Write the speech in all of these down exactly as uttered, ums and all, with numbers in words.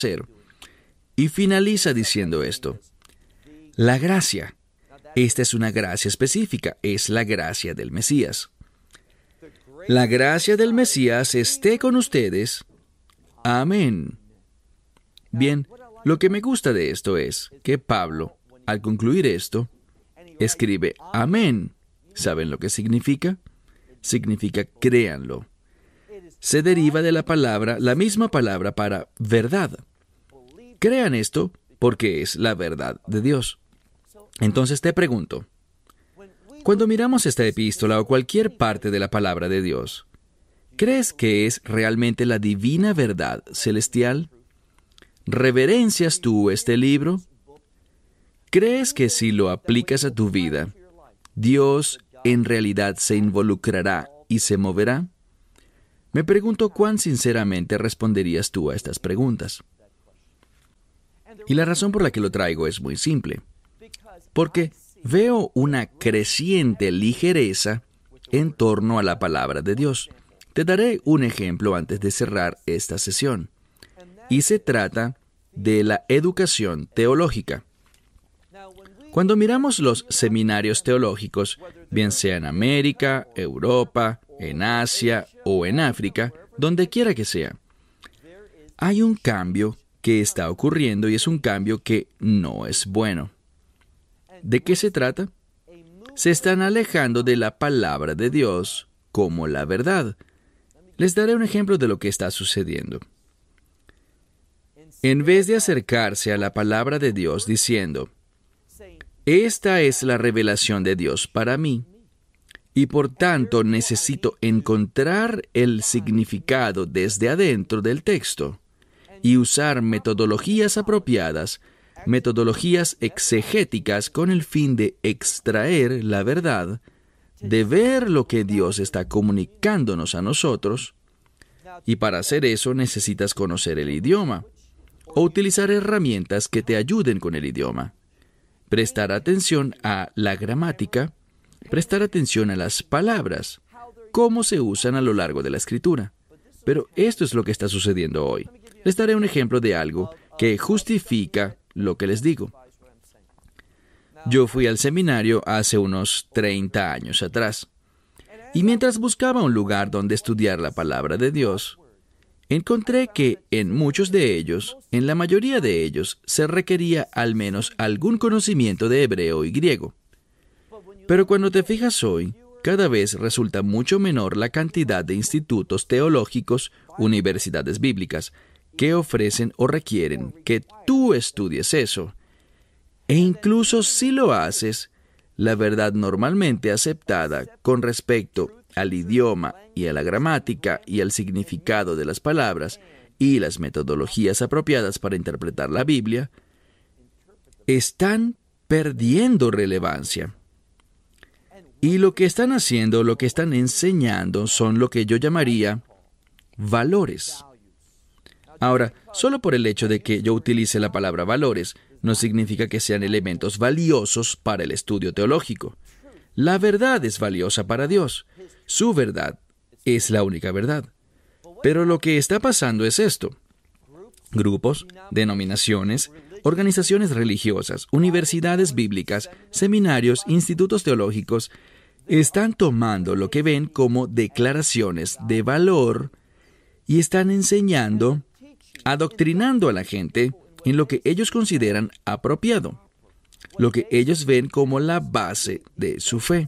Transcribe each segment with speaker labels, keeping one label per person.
Speaker 1: hacer. Y finaliza diciendo esto. La gracia. Esta es una gracia específica. Es la gracia del Mesías. La gracia del Mesías esté con ustedes. Amén. Bien, lo que me gusta de esto es que Pablo, al concluir esto, escribe amén. ¿Saben lo que significa? Significa créanlo. Se deriva de la palabra, la misma palabra para verdad. Crean esto porque es la verdad de Dios. Entonces te pregunto, cuando miramos esta epístola o cualquier parte de la palabra de Dios, ¿crees que es realmente la divina verdad celestial? ¿Reverencias tú este libro? ¿Crees que si lo aplicas a tu vida, Dios en realidad se involucrará y se moverá? Me pregunto cuán sinceramente responderías tú a estas preguntas. Y la razón por la que lo traigo es muy simple. Porque veo una creciente ligereza en torno a la palabra de Dios. Te daré un ejemplo antes de cerrar esta sesión. Y se trata de la educación teológica. Cuando miramos los seminarios teológicos, bien sea en América, Europa, en Asia o en África, donde quiera que sea, hay un cambio que está ocurriendo y es un cambio que no es bueno. ¿De qué se trata? Se están alejando de la palabra de Dios como la verdad. Les daré un ejemplo de lo que está sucediendo. En vez de acercarse a la palabra de Dios diciendo, esta es la revelación de Dios para mí, y por tanto necesito encontrar el significado desde adentro del texto y usar metodologías apropiadas, metodologías exegéticas con el fin de extraer la verdad, de ver lo que Dios está comunicándonos a nosotros, y para hacer eso necesitas conocer el idioma, o utilizar herramientas que te ayuden con el idioma. Prestar atención a la gramática, prestar atención a las palabras, cómo se usan a lo largo de la Escritura. Pero esto es lo que está sucediendo hoy. Les daré un ejemplo de algo que justifica lo que les digo. Yo fui al seminario hace unos treinta años atrás, y mientras buscaba un lugar donde estudiar la palabra de Dios, encontré que en muchos de ellos, en la mayoría de ellos, se requería al menos algún conocimiento de hebreo y griego. Pero cuando te fijas hoy, cada vez resulta mucho menor la cantidad de institutos teológicos, universidades bíblicas, que ofrecen o requieren que tú estudies eso. E incluso si lo haces, la verdad normalmente aceptada con respecto al idioma y a la gramática y al significado de las palabras y las metodologías apropiadas para interpretar la Biblia, están perdiendo relevancia. Y lo que están haciendo, lo que están enseñando, son lo que yo llamaría valores. Ahora, solo por el hecho de que yo utilice la palabra valores, no significa que sean elementos valiosos para el estudio teológico. La verdad es valiosa para Dios. Su verdad es la única verdad. Pero lo que está pasando es esto. Grupos, denominaciones, organizaciones religiosas, universidades bíblicas, seminarios, institutos teológicos, están tomando lo que ven como declaraciones de valor y están enseñando, adoctrinando a la gente en lo que ellos consideran apropiado, lo que ellos ven como la base de su fe,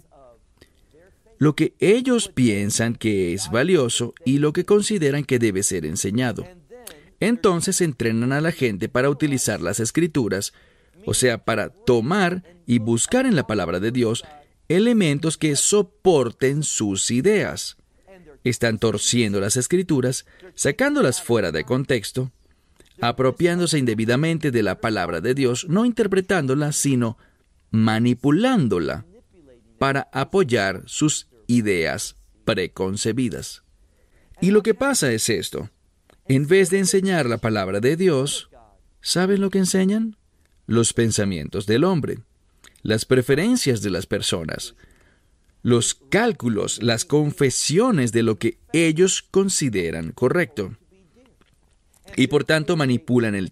Speaker 1: lo que ellos piensan que es valioso y lo que consideran que debe ser enseñado. Entonces entrenan a la gente para utilizar las Escrituras, o sea, para tomar y buscar en la palabra de Dios elementos que soporten sus ideas. Están torciendo las Escrituras, sacándolas fuera de contexto, apropiándose indebidamente de la palabra de Dios, no interpretándola, sino manipulándola para apoyar sus ideas preconcebidas. Y lo que pasa es esto. En vez de enseñar la palabra de Dios, ¿saben lo que enseñan? Los pensamientos del hombre, las preferencias de las personas, los cálculos, las confesiones de lo que ellos consideran correcto. y por tanto manipulan el